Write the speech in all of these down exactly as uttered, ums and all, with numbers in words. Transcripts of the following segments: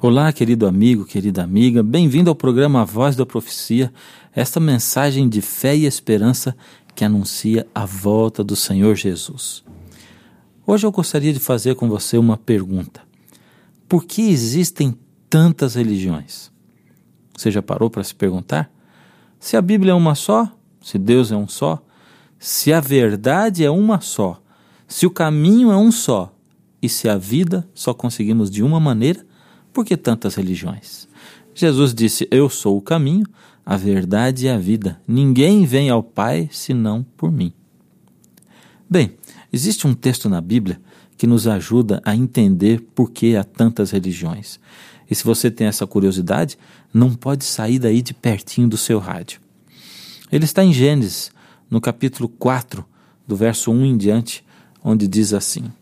Olá, querido amigo, querida amiga, bem-vindo ao programa A Voz da Profecia, esta mensagem de fé e esperança que anuncia a volta do Senhor Jesus. Hoje eu gostaria de fazer com você uma pergunta. Por que existem tantas religiões? Você já parou para se perguntar? Se a Bíblia é uma só, se Deus é um só, se a verdade é uma só, se o caminho é um só, e se a vida só conseguimos de uma maneira, por que tantas religiões? Jesus disse, eu sou o caminho, a verdade e a vida. Ninguém vem ao Pai senão por mim. Bem, existe um texto na Bíblia que nos ajuda a entender por que há tantas religiões. E se você tem essa curiosidade, não pode sair daí de pertinho do seu rádio. Ele está em Gênesis, no capítulo quatro, do verso um em diante, onde diz assim: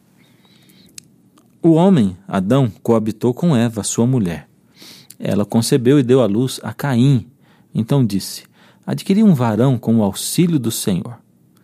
O homem, Adão, coabitou com Eva, sua mulher. Ela concebeu e deu à luz a Caim. Então disse, adquiri um varão com o auxílio do Senhor.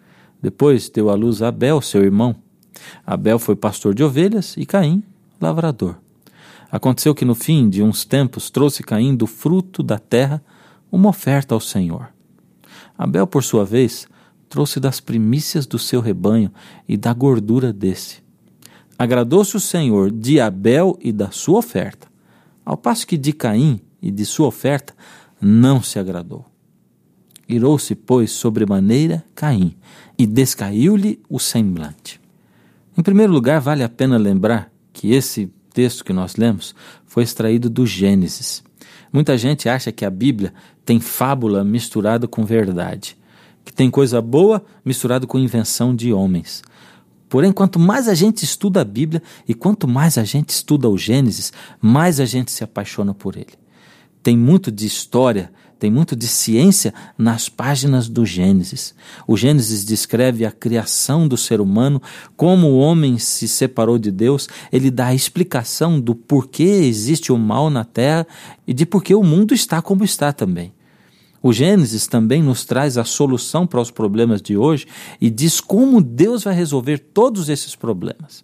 Depois deu à luz a Abel, seu irmão. Abel foi pastor de ovelhas e Caim, lavrador. Aconteceu que no fim de uns tempos trouxe Caim do fruto da terra uma oferta ao Senhor. Abel, por sua vez, trouxe das primícias do seu rebanho e da gordura desse. Agradou-se o Senhor de Abel e da sua oferta, ao passo que de Caim e de sua oferta não se agradou. Irou-se, pois, sobremaneira Caim, e descaiu-lhe o semblante. Em primeiro lugar, vale a pena lembrar que esse texto que nós lemos foi extraído do Gênesis. Muita gente acha que a Bíblia tem fábula misturada com verdade, que tem coisa boa misturada com invenção de homens. Porém, quanto mais a gente estuda a Bíblia e quanto mais a gente estuda o Gênesis, mais a gente se apaixona por ele. Tem muito de história, tem muito de ciência nas páginas do Gênesis. O Gênesis descreve a criação do ser humano, como o homem se separou de Deus. Ele dá a explicação do porquê existe o mal na terra e de porquê o mundo está como está também. O Gênesis também nos traz a solução para os problemas de hoje e diz como Deus vai resolver todos esses problemas.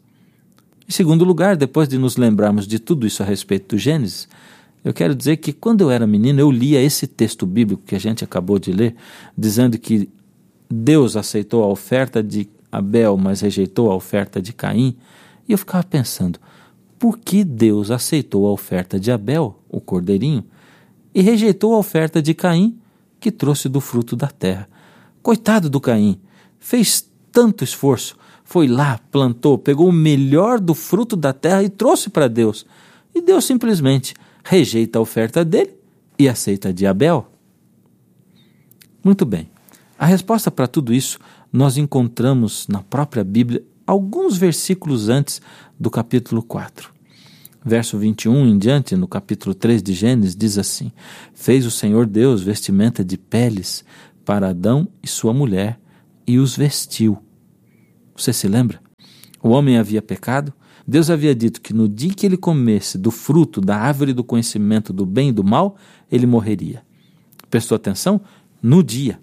Em segundo lugar, depois de nos lembrarmos de tudo isso a respeito do Gênesis, eu quero dizer que quando eu era menino eu lia esse texto bíblico que a gente acabou de ler, dizendo que Deus aceitou a oferta de Abel, mas rejeitou a oferta de Caim, e eu ficava pensando, por que Deus aceitou a oferta de Abel, o cordeirinho, e rejeitou a oferta de Caim, que trouxe do fruto da terra? Coitado do Caim, fez tanto esforço, foi lá, plantou, pegou o melhor do fruto da terra e trouxe para Deus. E Deus simplesmente rejeita a oferta dele e aceita a de Abel. Muito bem, a resposta para tudo isso nós encontramos na própria Bíblia, alguns versículos antes do capítulo quatro. Verso vinte e um em diante, no capítulo três de Gênesis, diz assim: Fez o Senhor Deus vestimenta de peles para Adão e sua mulher, e os vestiu. Você se lembra? O homem havia pecado, Deus havia dito que no dia que ele comesse do fruto da árvore do conhecimento do bem e do mal, ele morreria. Prestou atenção? No dia.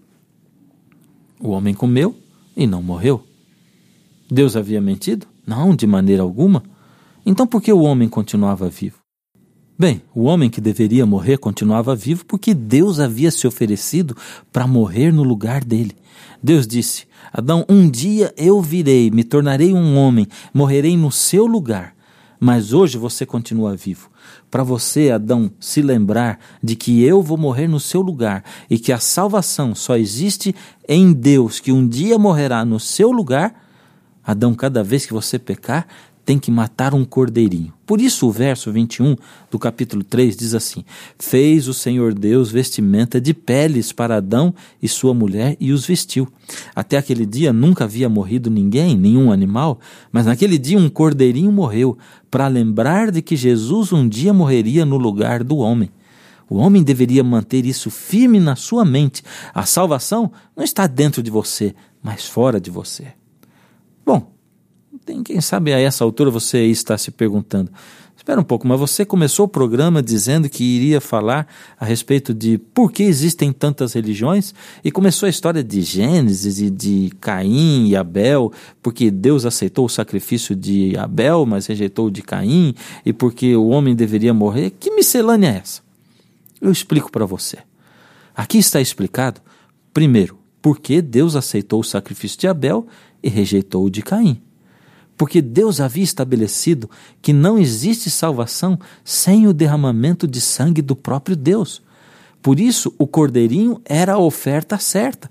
O homem comeu e não morreu. Deus havia mentido? Não, de maneira alguma. Então por que o homem continuava vivo? Bem, o homem que deveria morrer continuava vivo porque Deus havia se oferecido para morrer no lugar dele. Deus disse, Adão, um dia eu virei, me tornarei um homem, morrerei no seu lugar, mas hoje você continua vivo. Para você, Adão, se lembrar de que eu vou morrer no seu lugar e que a salvação só existe em Deus, que um dia morrerá no seu lugar, Adão, cada vez que você pecar, tem que matar um cordeirinho. Por isso o verso vinte e um do capítulo três diz assim, Fez o Senhor Deus vestimenta de peles para Adão e sua mulher e os vestiu. Até aquele dia nunca havia morrido ninguém, nenhum animal, mas naquele dia um cordeirinho morreu, para lembrar de que Jesus um dia morreria no lugar do homem. O homem deveria manter isso firme na sua mente. A salvação não está dentro de você, mas fora de você. Bom, tem quem sabe a essa altura você está se perguntando, Espera um pouco, mas você começou o programa dizendo que iria falar a respeito de por que existem tantas religiões e começou a história de Gênesis e de Caim e Abel, porque Deus aceitou o sacrifício de Abel, mas rejeitou o de Caim, e porque o homem deveria morrer. Que miscelânea é essa? Eu explico para você. Aqui está explicado, primeiro, por que Deus aceitou o sacrifício de Abel e rejeitou o de Caim. Porque Deus havia estabelecido que não existe salvação sem o derramamento de sangue do próprio Deus. Por isso, o cordeirinho era a oferta certa.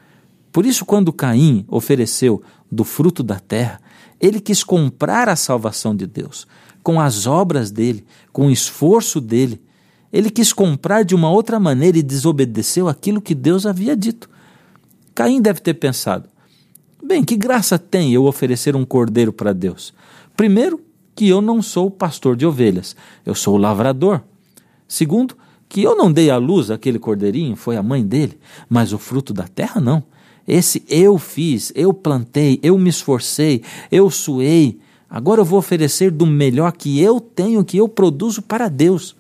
Por isso, quando Caim ofereceu do fruto da terra, ele quis comprar a salvação de Deus, com as obras dele, com o esforço dele. Ele quis comprar de uma outra maneira e desobedeceu aquilo que Deus havia dito. Caim deve ter pensado, bem, que graça tem eu oferecer um cordeiro para Deus? Primeiro, que eu não sou pastor de ovelhas, eu sou lavrador. Segundo, que eu não dei à luz aquele cordeirinho, foi a mãe dele, mas o fruto da terra não. Esse eu fiz, eu plantei, eu me esforcei, eu suei. Agora eu vou oferecer do melhor que eu tenho, que eu produzo para Deus.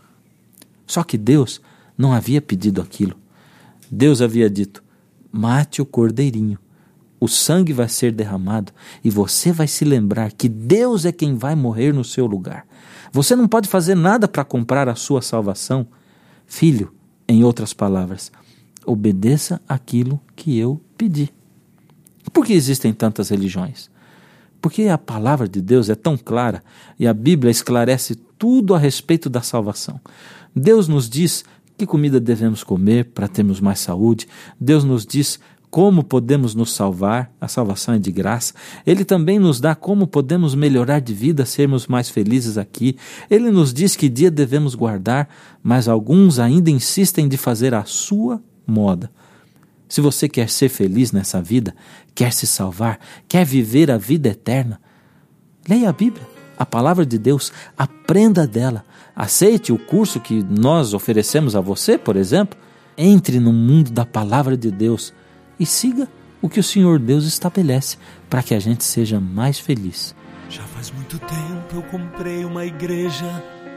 Só que Deus não havia pedido aquilo. Deus havia dito, mate o cordeirinho. O sangue vai ser derramado e você vai se lembrar que Deus é quem vai morrer no seu lugar. Você não pode fazer nada para comprar a sua salvação. Filho, em outras palavras, obedeça aquilo que eu pedi. Por que existem tantas religiões? Porque a palavra de Deus é tão clara e a Bíblia esclarece tudo a respeito da salvação. Deus nos diz que comida devemos comer para termos mais saúde. Deus nos diz como podemos nos salvar, a salvação é de graça. Ele também nos dá como podemos melhorar de vida, sermos mais felizes aqui. Ele nos diz que dia devemos guardar, mas alguns ainda insistem de fazer a sua moda. Se você quer ser feliz nessa vida, quer se salvar, quer viver a vida eterna, leia a Bíblia, a palavra de Deus, aprenda dela. Aceite o curso que nós oferecemos a você, por exemplo. Entre no mundo da palavra de Deus e siga o que o Senhor Deus estabelece para que a gente seja mais feliz. Já faz muito tempo eu comprei uma igreja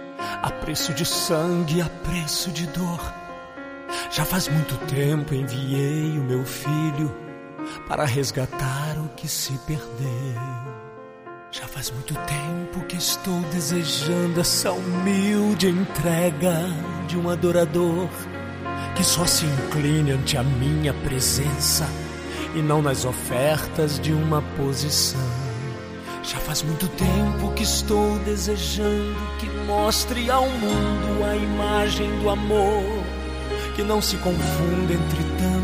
a preço de sangue, a preço de dor. Já faz muito tempo enviei o meu filho para resgatar o que se perdeu. Já faz muito tempo que estou desejando essa humilde entrega de um adorador que só se incline ante a minha presença e não nas ofertas de uma posição. Já faz muito tempo que estou desejando que mostre ao mundo a imagem do amor, que não se confunda entre tantos